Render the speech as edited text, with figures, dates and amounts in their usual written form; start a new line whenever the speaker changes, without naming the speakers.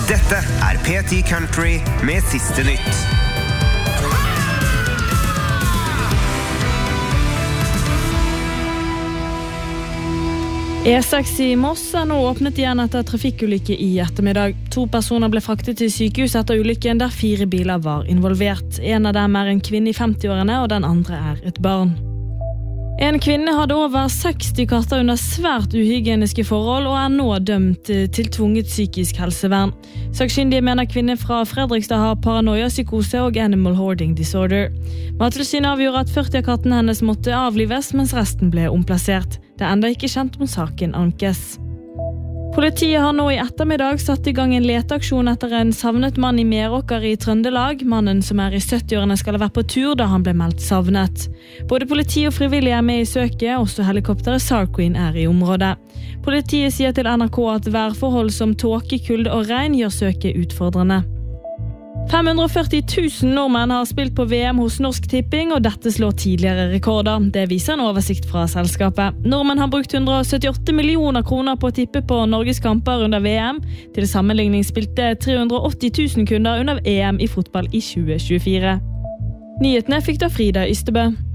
Dette P10 Country med siste nytt.
E6 i Moss nå åpnet igjen etter trafikkulykke i ettermiddag. 2 personer ble fraktet til sykehus etter ulykken der 4 biler var involvert. En av dem en kvinne i 50-årene, og den andre et barn. En kvinne hadde over 60 katter under svært uhygieniske forhold og nå dømt til tvunget psykisk helsevern. Sakkyndige mener kvinne fra Fredrikstad har paranoia, psykose og animal hoarding disorder. Mattilsynet avgjorde at 40 av kattene hennes måtte avlives, mens resten ble omplassert. Det enda ikke kjent om saken ankes. Politiet har nå i ettermiddag satt i gang en leteaksjon etter en savnet mann i Meråker i Trøndelag. Mannen som i 70-årene skal ha vært på tur da han ble meldt savnet. Både politi og frivillige med i søket, også helikopteret SAR Queen i området. Politiet sier til NRK at værforhold som tåke, kulde og regn gjør søket utfordrende. 540 000 nordmenn har spilt på VM hos Norsk Tipping, og dette slår tidligere rekorder. Det viser en oversikt fra selskapet. Nordmenn har brukt 178 millioner kroner på å tippe på Norges kamper under VM. Til sammenligning spilte 380 000 kunder under EM i fotball i 2024. Nyhetene fikk da Frida Ystebø.